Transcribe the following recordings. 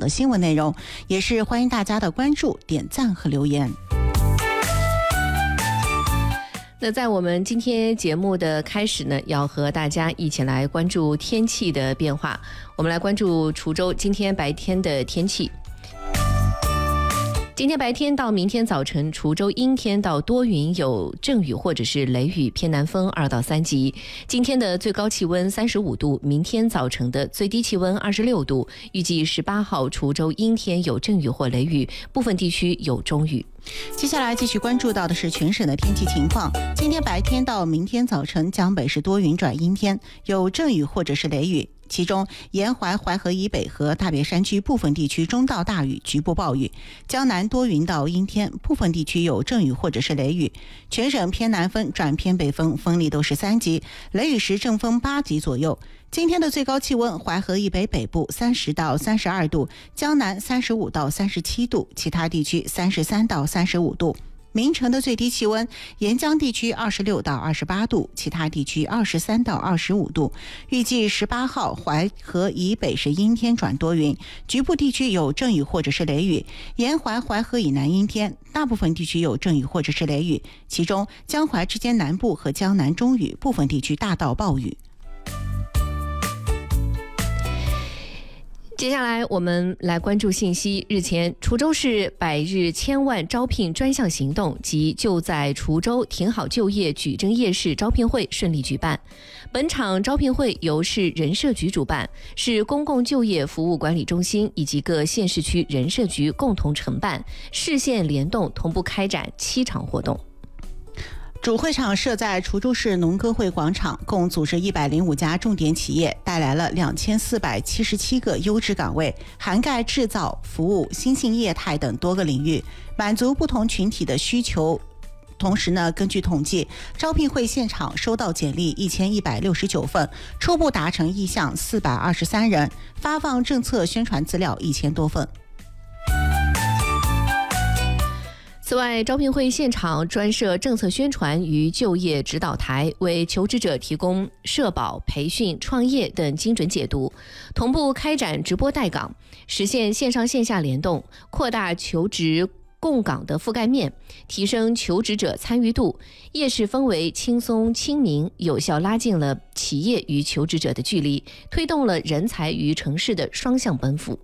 的新闻内容，也是欢迎大家的关注、点赞和留言。 那在我们今天节目的开始呢，要和大家一起来关注天气的变化。我们来关注滁州今天白天的天气。今天白天到明天早晨，滁州阴天到多云，有阵雨或者是雷雨，偏南风2到3级。今天的最高气温35度，明天早晨的最低气温26度。预计18号滁州阴天有阵雨或雷雨，部分地区有中雨。 接下来继续关注到的是全省的天气情况。今天白天到明天早晨，江北是多云转阴天，有阵雨或者是雷雨。其中沿淮淮河以北和大别山区部分地区中到大雨，局部暴雨。江南多云到阴天，部分地区有阵雨或者是雷雨。全省偏南风转偏北风，风力都是3级，雷雨时阵风8级左右。今天的最高气温，淮河以北北部30到32度，江南35到37度，其他地区33到35度。明晨的最低气温，沿江地区26到28度，其他地区23到25度。预计18号淮河以北是阴天转多云，局部地区有阵雨或者是雷雨，沿淮淮河以南阴天，大部分地区有阵雨或者是雷雨，其中江淮之间南部和江南中雨，部分地区大到暴雨。 接下来我们来关注信息。日前，滁州市百日千万招聘专项行动及就在滁州挺好就业矩阵夜市招聘会顺利举办。本场招聘会由市人社局主办，市公共就业服务管理中心以及各县市区人社局共同承办，市县联动同步开展7场活动。 主会场设在滁州市农歌会广场，共组织105家重点企业，带来了2477个优质岗位，涵盖制造、服务、新兴业态等多个领域，满足不同群体的需求。同时呢，根据统计，招聘会现场收到简历1169份，初步达成意向423人，发放政策宣传资料1000多份。 此外，招聘会现场专设政策宣传与就业指导台，为求职者提供社保、培训、创业等精准解读，同步开展直播带岗，实现线上线下联动，扩大求职供岗的覆盖面，提升求职者参与度。夜市氛围轻松亲民，有效拉近了企业与求职者的距离，推动了人才与城市的双向奔赴。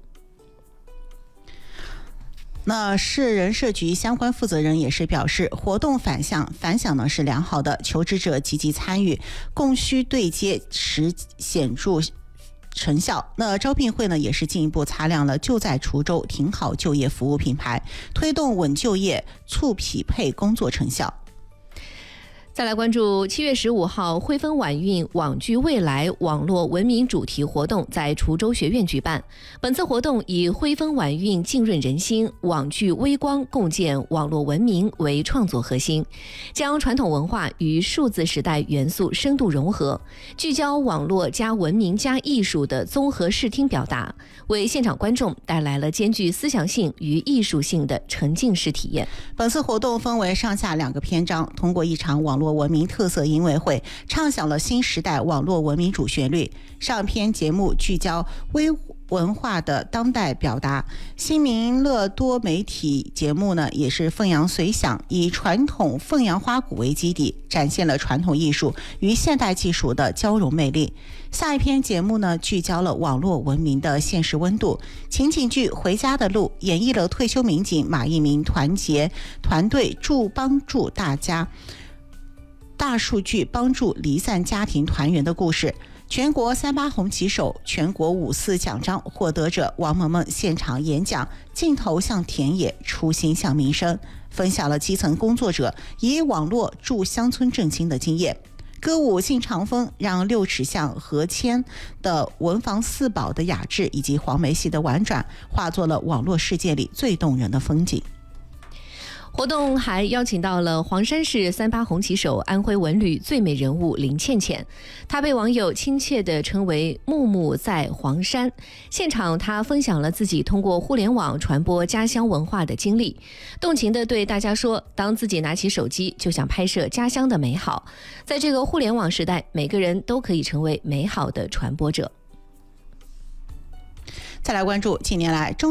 那市人社局相关负责人也是表示，活动反响呢是良好的，求职者积极参与，供需对接实显著成效。那招聘会呢也是进一步擦亮了就在滁州挺好就业服务品牌，推动稳就业、促匹配工作成效。 再来关注7月15号汇丰晚运网聚未来网络文明主题活动在滁州学院举办。本次活动以汇丰晚运浸润人心，网聚微光共建网络文明为创作核心，将传统文化与数字时代元素深度融合，聚焦网络加文明加艺术的综合视听表达，为现场观众带来了兼具思想性与艺术性的沉浸式体验。 本次活动分为上下2个篇章，通过一场网络文明特色音乐会，唱响了新时代网络文明主旋律。上篇节目聚焦微文化的当代表达，新民乐多媒体节目呢也是凤阳随想，以传统凤阳花鼓为基底，展现了传统艺术与现代技术的交融魅力。下一篇节目呢聚焦了网络文明的现实温度，情景剧《回家的路》演绎了退休民警马一鸣团结团队帮助大数据帮助离散家庭团圆的故事。全国38红旗手、全国54奖章获得者王萌萌现场演讲，镜头向田野，初心向民生，分享了基层工作者以网络助乡村振兴的经验。歌舞进长风，让6尺巷何谦的文房四宝的雅致以及黄梅戏的婉转，化作了网络世界里最动人的风景。 活动还邀请到了黄山市38红旗手、安徽文旅最美人物林倩倩，她被网友亲切地称为木木在黄山。现场她分享了自己通过互联网传播家乡文化的经历，动情地对大家说，当自己拿起手机就想拍摄家乡的美好。在这个互联网时代，每个人都可以成为美好的传播者。 再来关注近年来